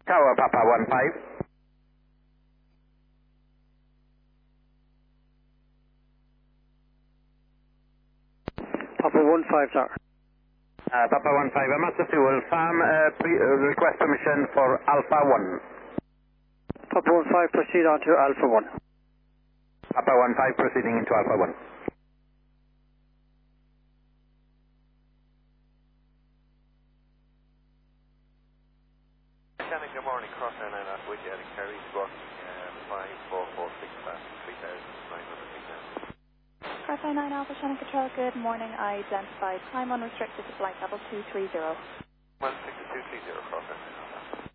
Tower Papa 15. Papa 15, sir. Papa 15, Master Fuel Farm, request permission for Alpha 1. Papa 15, proceed on to Alpha 1. Papa 15 proceeding into Alpha 1. Shannon, good morning. Cross 99 off with you, Eddie Kerry, squawk 5446 past 3,900 feet now. Cross 99 Alpha Shannon Control, good morning. Identified time unrestricted to flight level 230. 16230 cross 99.